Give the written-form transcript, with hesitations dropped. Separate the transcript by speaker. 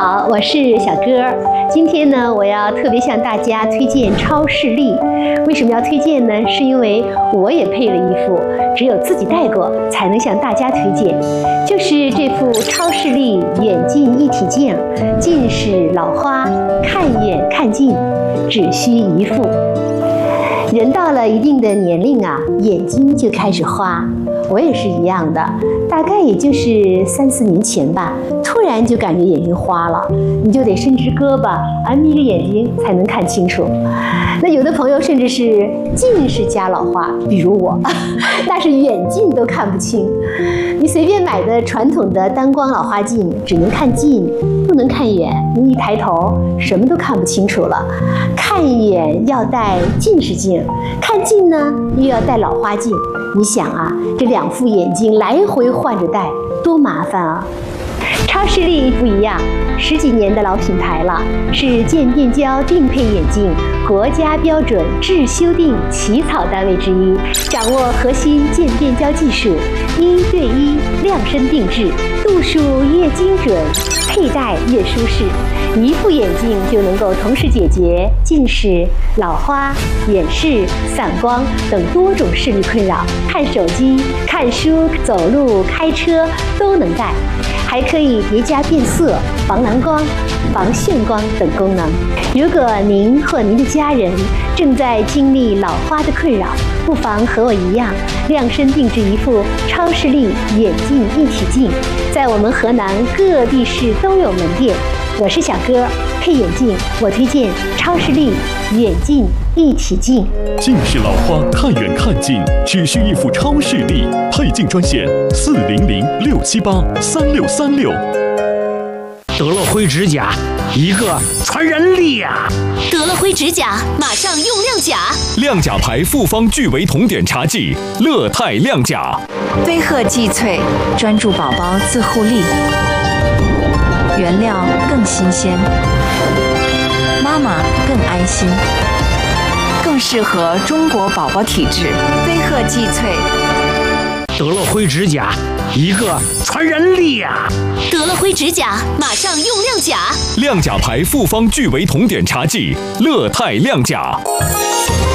Speaker 1: 好，我是小歌。今天呢，我要特别向大家推荐超视力。为什么要推荐呢？是因为我也配了一副，只有自己戴过才能向大家推荐，就是这副超视力眼镜一体镜，近视老花，看远看近，只需一副。人到了一定的年龄啊，眼睛就开始花。我也是一样的，大概也就是3、4年前吧，突然就感觉眼睛花了，你就得伸直胳膊，眯着眼睛才能看清楚。那有的朋友甚至是近视加老花，比如我，那是远近都看不清。你随便买的传统的单光老花镜，只能看近，不能看远。你一抬头，什么都看不清楚了。看远要戴近视镜，看近呢又要戴老花镜。你想啊，这2副眼镜来回换着戴，多麻烦啊！超视力不一样，10几年的老品牌了，是渐变焦定配眼镜国家标准质修订起草单位之一，掌握核心渐变焦技术，1对1量身定制，度数越精准，佩戴越舒适。一副眼镜就能够同时解决近视、老花、远视、散光等多种视力困扰，看手机、看书、走路、开车都能戴，还可以叠加变色、防蓝光、防眩光等功能。如果您或您的家人正在经历老花的困扰，不妨和我一样，量身定制一副超视力眼镜一体镜，在我们河南各地市都有门店。我是小歌，配眼镜我推荐超视力眼镜一体镜。
Speaker 2: 近视老花看远看近，只需一副超视力配镜专线400-678-3636。
Speaker 3: 得乐辉指甲，一个传染力啊！
Speaker 4: 得乐辉指甲，马上用亮甲。
Speaker 2: 亮甲牌复方聚维酮碘茶剂，乐泰亮甲。
Speaker 5: 飞鹤济萃，专注宝宝自护力，原料更新鲜，妈妈更安心，更适合中国宝宝体质。飞鹤济萃。
Speaker 3: 得乐辉指甲，一个传染力啊！
Speaker 4: 得乐辉指甲，马上用亮甲。
Speaker 2: 亮甲牌复方聚维酮碘茶剂，乐泰亮甲。